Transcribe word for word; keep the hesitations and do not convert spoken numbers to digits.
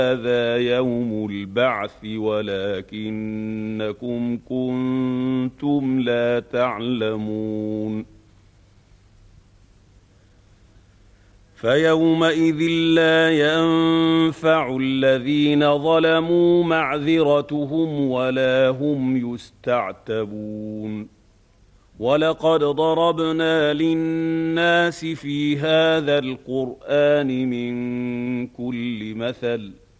هذا يوم البعث ولكنكم كنتم لا تعلمون. فيومئذ لا ينفع الذين ظلموا معذرتهم ولا هم يستعتبون. ولقد ضربنا للناس في هذا القرآن من كل مثل